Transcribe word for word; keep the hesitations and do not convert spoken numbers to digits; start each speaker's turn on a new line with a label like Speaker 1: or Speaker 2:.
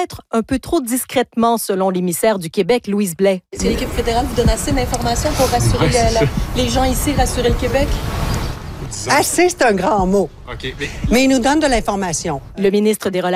Speaker 1: peut-être un peu trop discrètement, selon l'émissaire du Québec, Louise Blais.
Speaker 2: Est-ce que l'équipe fédérale vous donne assez d'informations pour rassurer
Speaker 3: Ouais,
Speaker 2: le, la, les gens ici, rassurer le Québec?
Speaker 4: Assez, c'est un grand mot.
Speaker 3: OK, mais...
Speaker 4: Mais il nous donne de l'information.
Speaker 1: Le ministre des Relations